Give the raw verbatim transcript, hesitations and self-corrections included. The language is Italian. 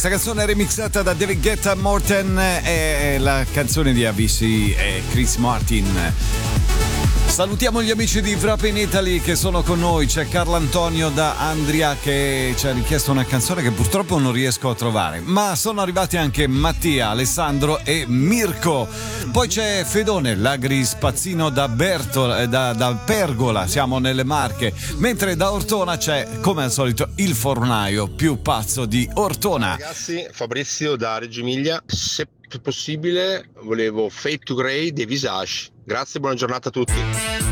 Questa canzone è remixata da David Guetta, Morten, è la canzone di Avicii e Chris Martin. Salutiamo gli amici di Wrap in Italy che sono con noi. C'è Carlo Antonio da Andria che ci ha richiesto una canzone che purtroppo non riesco a trovare, ma sono arrivati anche Mattia, Alessandro e Mirko. Poi c'è Fedone, l'agri spazzino da, Bertola, da, da Pergola, siamo nelle Marche, mentre da Ortona c'è come al solito il fornaio più pazzo di Ortona. Ragazzi, Fabrizio da Reggio Emilia, se possibile volevo Fade to Grey dei Visage. Grazie, buona giornata a tutti.